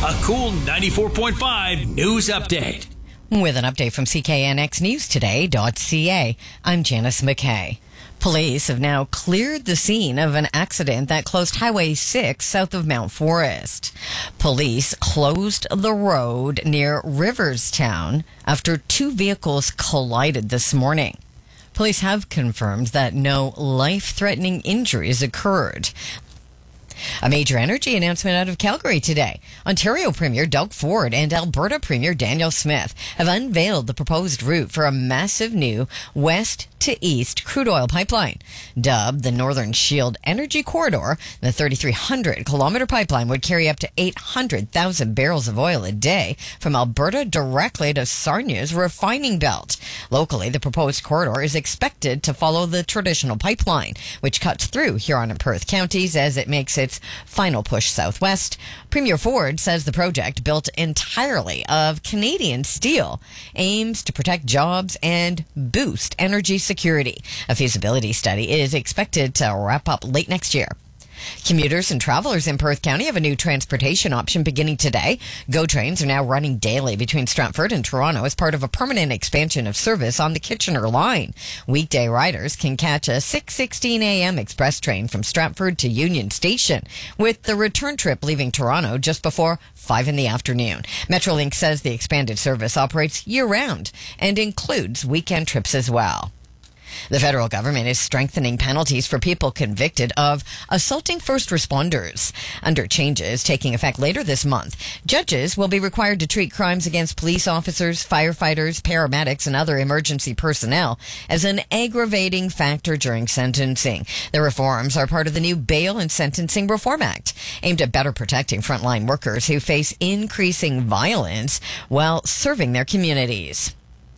A cool 94.5 news update. With an update from CKNXNewsToday.ca, I'm Janice McKay. Police have now cleared the scene of an accident that closed Highway 6 south of Mount Forest. Police closed the road near Riverstown after two vehicles collided this morning. Police have confirmed that no life-threatening injuries occurred. A major energy announcement out of Calgary today. Ontario Premier Doug Ford and Alberta Premier Danielle Smith have unveiled the proposed route for a massive new west to east crude oil pipeline. Dubbed the Northern Shield Energy Corridor, the 3,300-kilometer pipeline would carry up to 800,000 barrels of oil a day from Alberta directly to Sarnia's refining belt. Locally, the proposed corridor is expected to follow the traditional pipeline, which cuts through Huron and Perth counties as it makes its final push southwest. Premier Ford says the project, built entirely of Canadian steel, aims to protect jobs and boost energy security. A feasibility study is expected to wrap up late next year. Commuters and travelers in Perth County have a new transportation option beginning today. GO trains are now running daily between Stratford and Toronto as part of a permanent expansion of service on the Kitchener line. Weekday riders can catch a 6:16 a.m. express train from Stratford to Union Station, with the return trip leaving Toronto just before 5 in the afternoon. Metrolink says the expanded service operates year-round and includes weekend trips as well. The federal government is strengthening penalties for people convicted of assaulting first responders. Under changes taking effect later this month, judges will be required to treat crimes against police officers, firefighters, paramedics, and other emergency personnel as an aggravating factor during sentencing. The reforms are part of the new Bail and Sentencing Reform Act, aimed at better protecting frontline workers who face increasing violence while serving their communities.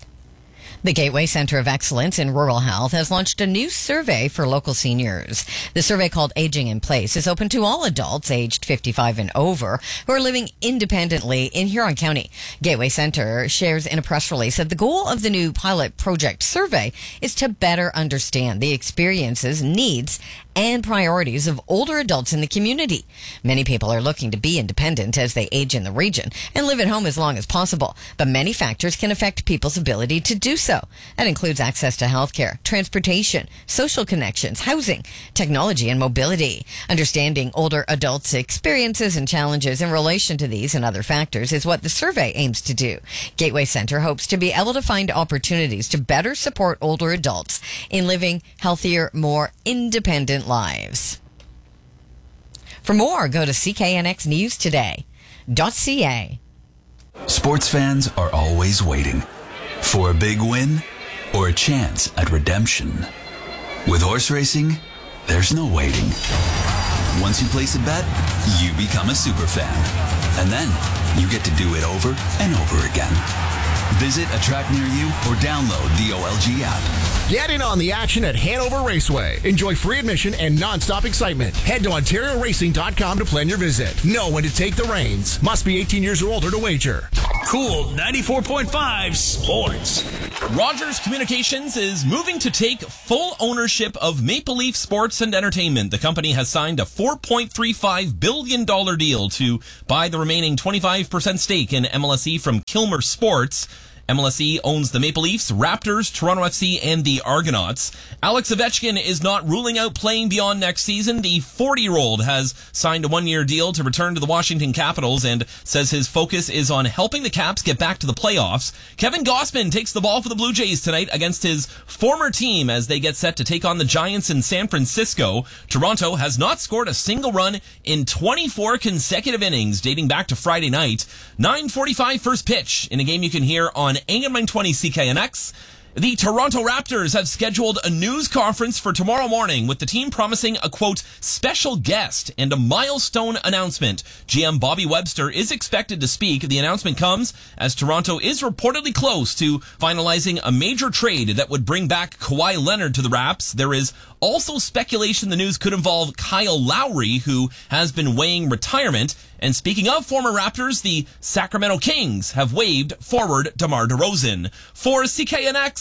The Gateway Centre of Excellence in Rural Health has launched a new survey for local seniors. The survey, called Aging in Place, is open to all adults aged 55 and over who are living independently in Huron County. Gateway Centre shares in a press release that the goal of the new pilot project survey is to better understand the experiences, needs, and priorities of older adults in the community. Many people are looking to be independent as they age in the region and live at home as long as possible, but many factors can affect people's ability to do so. That includes access to healthcare, transportation, social connections, housing, technology, and mobility. Understanding older adults' experiences and challenges in relation to these and other factors is what the survey aims to do. Gateway Centre hopes to be able to find opportunities to better support older adults in living healthier, more independent lives. For more, go to CKNXNewsToday.ca. Sports fans are always waiting for a big win or a chance at redemption. With horse racing, there's no waiting. Once you place a bet, you become a super fan. And then you get to do it over and over again. Visit a track near you or download the OLG app. Get in on the action at Hanover Raceway. Enjoy free admission and non-stop excitement. Head to OntarioRacing.com to plan your visit. Know when to take the reins. Must be 18 years or older to wager. Cool 94.5 sports. Rogers Communications is moving to take full ownership of Maple Leaf Sports and Entertainment. The company has signed a $4.35 billion deal to buy the remaining 25% stake in MLSE from Kilmer Sports. MLSE owns the Maple Leafs, Raptors, Toronto FC, and the Argonauts. Alex Ovechkin is not ruling out playing beyond next season. The 40-year-old has signed a one-year deal to return to the Washington Capitals and says his focus is on helping the Caps get back to the playoffs. Kevin Gausman takes the ball for the Blue Jays tonight against his former team as they get set to take on the Giants in San Francisco. Toronto has not scored a single run in 24 consecutive innings dating back to Friday night. 9:45 first pitch in a game you can hear on AM 920 CKNX. The Toronto Raptors have scheduled a news conference for tomorrow morning with the team promising a, quote, special guest and a milestone announcement. GM Bobby Webster is expected to speak. The announcement comes as Toronto is reportedly close to finalizing a major trade that would bring back Kawhi Leonard to the Raps. There is also speculation the news could involve Kyle Lowry, who has been weighing retirement. And speaking of former Raptors, the Sacramento Kings have waived forward DeMar DeRozan. For CKNX,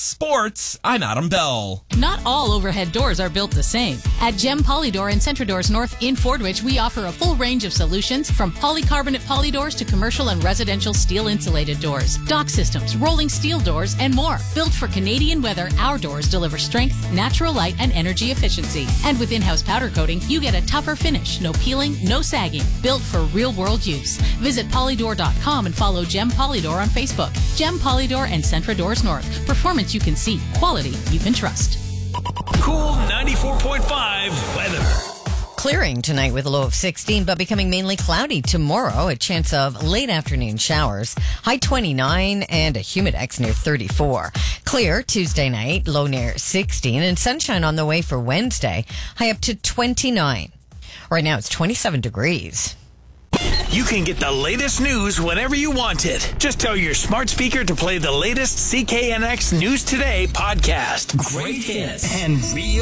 Sports, I'm Adam Bell. Not all overhead doors are built the same. At Gem Polydoor and Centradors North in Fordwich, we offer a full range of solutions from polycarbonate polydoors to commercial and residential steel insulated doors, dock systems, rolling steel doors, and more. Built for Canadian weather, our doors deliver strength, natural light, and energy efficiency. And with in-house powder coating, you get a tougher finish. No peeling, no sagging. Built for real-world use. Visit polydor.com and follow Gem Polydor on Facebook. Gem Polydor and Centradors North. Performance you can see. Quality you can trust. Cool 94.5 weather. Clearing tonight with a low of 16, but becoming mainly cloudy tomorrow. A chance of late afternoon showers. High 29 and a humidex near 34. Clear Tuesday night, low near 16, and sunshine on the way for Wednesday. High up to 29. Right now it's 27 degrees. You can get the latest news whenever you want it. Just tell your smart speaker to play the latest CKNX News Today podcast. Great hits and real